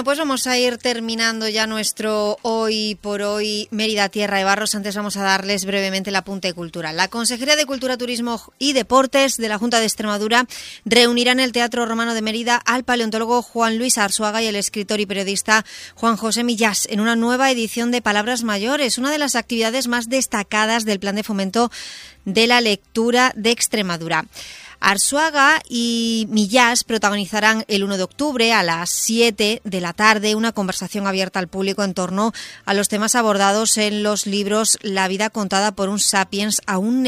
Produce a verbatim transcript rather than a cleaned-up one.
pues vamos a ir terminando ya nuestro Hoy por Hoy Mérida Tierra de Barros. Antes vamos a darles brevemente el apunte cultural. La Consejería de Cultura, Turismo y Deportes de la Junta de Extremadura reunirá en el Teatro Romano de Mérida al paleontólogo Juan Luis Arzuaga y el escritor y periodista Juan José Millás en una nueva edición de Palabras Mayores, una de las actividades más destacadas del Plan de Fomento de la Lectura de Extremadura. Arzuaga y Millás protagonizarán el uno de octubre a las siete de la tarde una conversación abierta al público en torno a los temas abordados en los libros La vida contada por un sapiens, a un